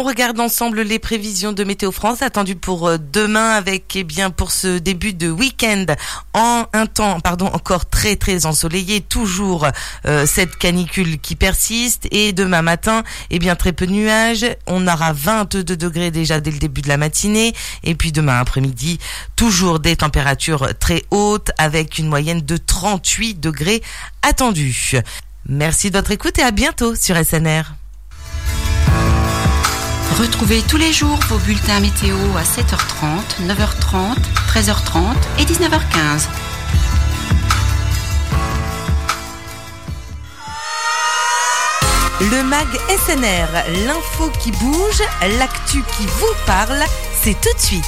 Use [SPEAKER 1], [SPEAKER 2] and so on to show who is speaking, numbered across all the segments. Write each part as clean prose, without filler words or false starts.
[SPEAKER 1] On regarde ensemble les prévisions de Météo France attendues pour demain avec, pour ce début de week-end un temps encore très très ensoleillé, toujours cette canicule qui persiste, et demain matin, très peu de nuages. On aura 22 degrés déjà dès le début de la matinée, et puis demain après-midi, toujours des températures très hautes avec une moyenne de 38 degrés attendue. Merci de votre écoute et à bientôt sur SNR.
[SPEAKER 2] Retrouvez tous les jours vos bulletins météo à 7h30, 9h30, 13h30 et 19h15.
[SPEAKER 1] Le MAG SNR, l'info qui bouge, l'actu qui vous parle, c'est tout de suite.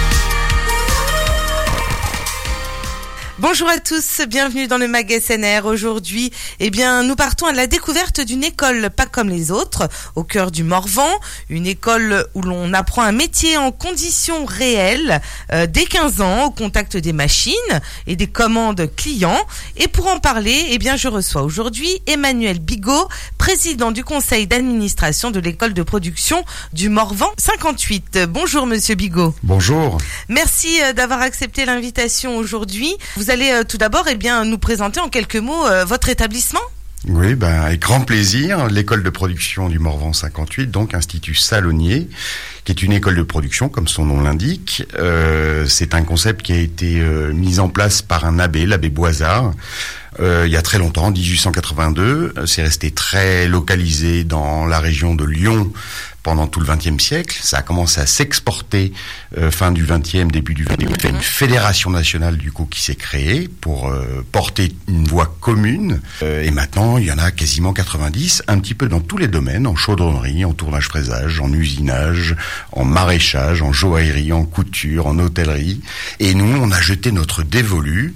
[SPEAKER 1] Bonjour à tous, bienvenue dans le MAG SNR. Aujourd'hui, nous partons à la découverte d'une école pas comme les autres, au cœur du Morvan, une école où l'on apprend un métier en conditions réelles, dès 15 ans, au contact des machines et des commandes clients. Et pour en parler, je reçois aujourd'hui Emmanuel Bigot, président du conseil d'administration de l'école de production du Morvan 58. Bonjour Monsieur Bigot.
[SPEAKER 3] Bonjour.
[SPEAKER 1] Merci d'avoir accepté l'invitation aujourd'hui. Vous allez tout d'abord nous présenter en quelques mots votre établissement.
[SPEAKER 3] Oui, avec grand plaisir. L'école de production du Morvan 58, donc Institut Salonier, qui est une école de production, comme son nom l'indique. C'est un concept qui a été mis en place par un abbé, l'abbé Boisard, il y a très longtemps, en 1882. C'est resté très localisé dans la région de Lyon pendant tout le XXe siècle. Ça a commencé à s'exporter fin du XXe, début du XXe. Il y a une fédération nationale du coup qui s'est créée pour porter une voie commune. Et maintenant, il y en a quasiment 90, un petit peu dans tous les domaines, en chaudronnerie, en tournage-fraisage, en usinage, en maraîchage, en joaillerie, en couture, en hôtellerie. Et nous, on a jeté notre dévolu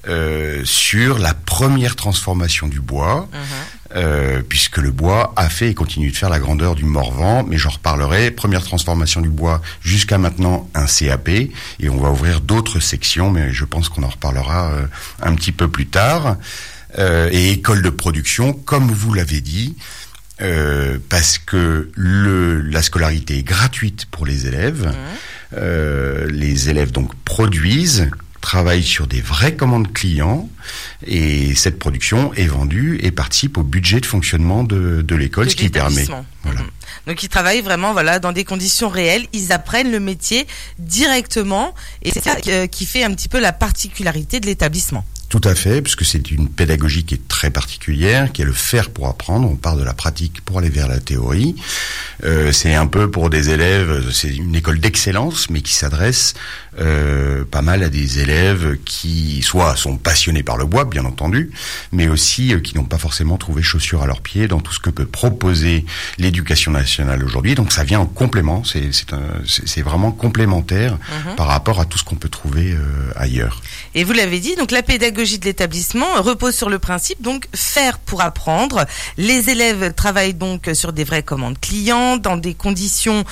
[SPEAKER 3] sur la première transformation du bois, puisque le bois a fait et continue de faire la grandeur du Morvan, mais j'en reparlerai. Première transformation du bois, jusqu'à maintenant un CAP, et on va ouvrir d'autres sections, mais je pense qu'on en reparlera un petit peu plus tard. Et école de production, comme vous l'avez dit, parce que la scolarité est gratuite pour les élèves. Les élèves donc produisent, travaille sur des vraies commandes clients, et cette production est vendue et participe au budget de fonctionnement de l'école, ce qui permet. Voilà.
[SPEAKER 1] Donc ils travaillent vraiment dans des conditions réelles, ils apprennent le métier directement, et c'est ça qui fait un petit peu la particularité de l'établissement.
[SPEAKER 3] Tout à fait, puisque c'est une pédagogie qui est très particulière, qui est le faire pour apprendre. On part de la pratique pour aller vers la théorie. C'est un peu pour des élèves, c'est une école d'excellence, mais qui s'adresse pas mal à des élèves qui soit sont passionnés par le bois, bien entendu, mais aussi qui n'ont pas forcément trouvé chaussure à leurs pieds dans tout ce que peut proposer l'éducation nationale aujourd'hui. Donc ça vient en complément, c'est vraiment complémentaire par rapport à tout ce qu'on peut trouver ailleurs.
[SPEAKER 1] Et vous l'avez dit, donc la pédagogie de l'établissement repose sur le principe donc faire pour apprendre. Les élèves travaillent donc sur des vraies commandes clients dans des conditions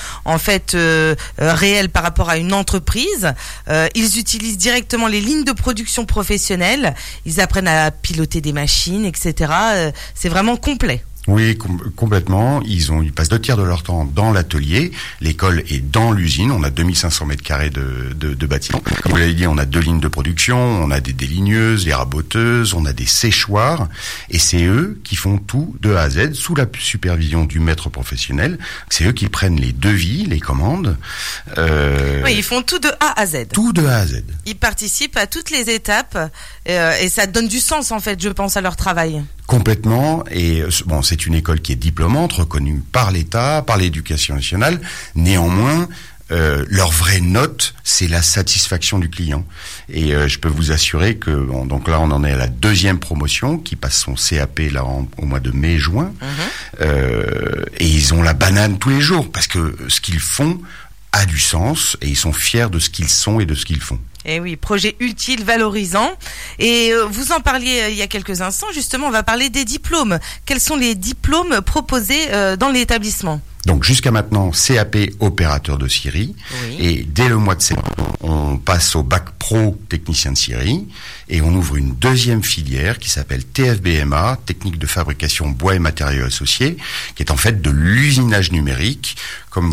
[SPEAKER 1] réelles par rapport à une entreprise. Ils utilisent directement les lignes de production professionnelles. Ils apprennent à piloter des machines, etc. C'est vraiment complet.
[SPEAKER 3] Oui, complètement. Ils passent 2/3 de leur temps dans l'atelier. L'école est dans l'usine. On a 2500 mètres carrés de bâtiment. Comme vous l'avez dit, on a 2 lignes de production. On a des déligneuses, des raboteuses, on a des séchoirs. Et c'est eux qui font tout de A à Z, sous la supervision du maître professionnel. C'est eux qui prennent les devis, les commandes.
[SPEAKER 1] Oui, ils font tout de A à Z.
[SPEAKER 3] Tout de A à Z.
[SPEAKER 1] Ils participent à toutes les étapes. Et ça donne du sens, je pense, à leur travail.
[SPEAKER 3] Complètement. Et c'est une école qui est diplômante, reconnue par l'État, par l'éducation nationale. Néanmoins, leur vraie note, c'est la satisfaction du client. Et je peux vous assurer que donc là, on en est à la 2e promotion qui passe son CAP au mois de mai-juin. Et ils ont la banane tous les jours parce que ce qu'ils font a du sens et ils sont fiers de ce qu'ils sont et de ce qu'ils font.
[SPEAKER 1] Eh oui, projet utile, valorisant. Et vous en parliez il y a quelques instants, justement, on va parler des diplômes. Quels sont les diplômes proposés dans l'établissement ?
[SPEAKER 3] Donc jusqu'à maintenant, CAP opérateur de scierie. Oui. Et dès le mois de septembre, on passe au bac pro technicien de scierie. Et on ouvre une 2e filière qui s'appelle TFBMA, technique de fabrication bois et matériaux associés, qui est en fait de l'usinage numérique. Comme